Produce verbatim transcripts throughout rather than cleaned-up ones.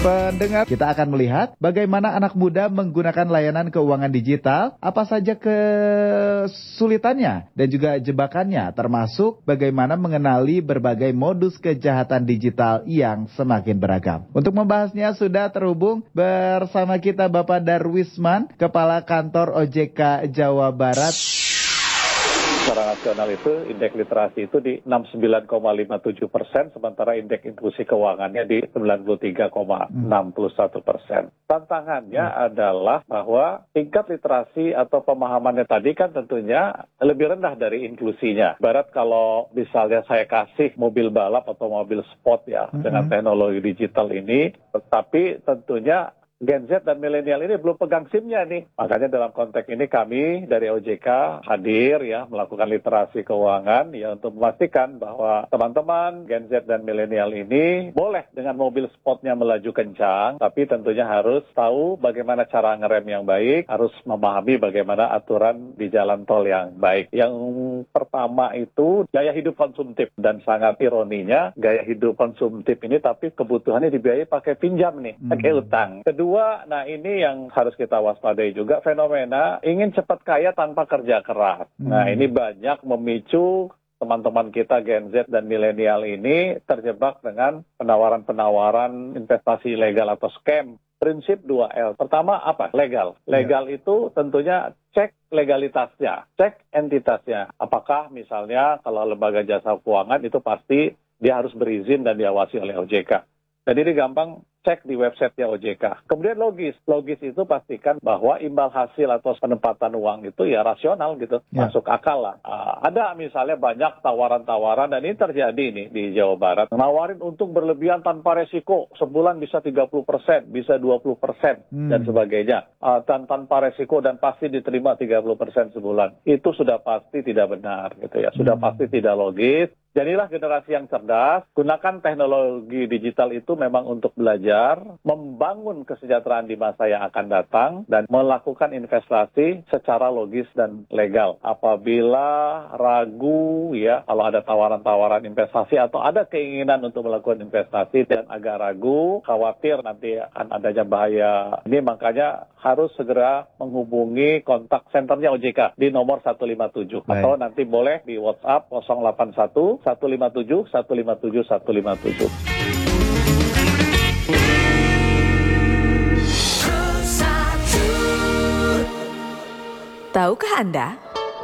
Pendengar, kita akan melihat bagaimana anak muda menggunakan layanan keuangan digital, apa saja kesulitannya dan juga jebakannya, termasuk bagaimana mengenali berbagai modus kejahatan digital yang semakin beragam. Untuk membahasnya sudah terhubung bersama kita Bapak Darwisman, Kepala Kantor O J K Jawa Barat. Secara nasional itu indeks literasi itu di enam puluh sembilan koma lima tujuh persen, sementara indeks inklusi keuangannya di sembilan puluh tiga koma enam satu persen. Tantangannya hmm. adalah bahwa tingkat literasi atau pemahamannya tadi kan tentunya lebih rendah dari inklusinya. Barat kalau misalnya saya kasih mobil balap atau mobil sport ya hmm. dengan teknologi digital ini, tetapi tentunya Gen Z dan milenial ini belum pegang SIM-nya nih. Makanya dalam konteks ini kami dari O J K hadir ya melakukan literasi keuangan ya untuk memastikan bahwa teman-teman Gen Z dan milenial ini boleh dengan mobil sportnya melaju kencang, tapi tentunya harus tahu bagaimana cara ngerem yang baik, harus memahami bagaimana aturan di jalan tol yang baik. Yang pertama itu gaya hidup konsumtif, dan sangat ironinya gaya hidup konsumtif ini tapi kebutuhannya dibiayai pakai pinjam nih, pakai hmm. utang. Kedua, nah ini yang harus kita waspadai juga, fenomena ingin cepat kaya tanpa kerja keras. Hmm. Nah ini banyak memicu teman-teman kita Gen Z dan milenial ini terjebak dengan penawaran-penawaran investasi ilegal atau scam. Prinsip dua L. Pertama apa? Legal. Legal ya. Itu tentunya cek legalitasnya, cek entitasnya. Apakah misalnya kalau lembaga jasa keuangan itu pasti dia harus berizin dan diawasi oleh O J K. Dan ini gampang, cek di websitenya O J K. Kemudian logis. Logis itu pastikan bahwa imbal hasil atau penempatan uang itu ya rasional gitu. Ya. Masuk akal lah. Uh, ada misalnya banyak tawaran-tawaran, dan ini terjadi nih di Jawa Barat. Nawarin untung berlebihan tanpa resiko. Sebulan bisa tiga puluh persen, bisa dua puluh persen, hmm. dan sebagainya. Uh, dan tanpa resiko dan pasti diterima tiga puluh persen sebulan. Itu sudah pasti tidak benar gitu ya. Sudah hmm. pasti tidak logis. Jadilah generasi yang cerdas, gunakan teknologi digital itu memang untuk belajar, membangun kesejahteraan di masa yang akan datang, dan melakukan investasi secara logis dan legal. Apabila ragu ya, kalau ada tawaran-tawaran investasi atau ada keinginan untuk melakukan investasi dan agak ragu, khawatir nanti akan adanya bahaya, ini makanya harus segera menghubungi kontak senternya O J K di nomor satu lima tujuh. Baik. Atau nanti boleh di WhatsApp nol delapan satu satu lima tujuh satu lima tujuh satu lima tujuh. Tahukah Anda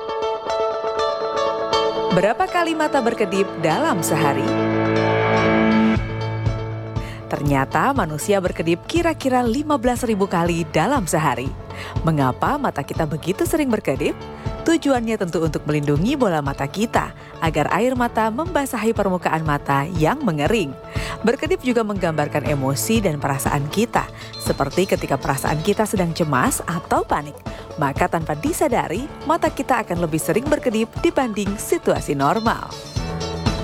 berapa kali mata berkedip dalam sehari? Ternyata manusia berkedip kira-kira lima belas ribu kali dalam sehari. Mengapa mata kita begitu sering berkedip? Tujuannya tentu untuk melindungi bola mata kita agar air mata membasahi permukaan mata yang mengering. Berkedip juga menggambarkan emosi dan perasaan kita, seperti ketika perasaan kita sedang cemas atau panik. Maka tanpa disadari, mata kita akan lebih sering berkedip dibanding situasi normal.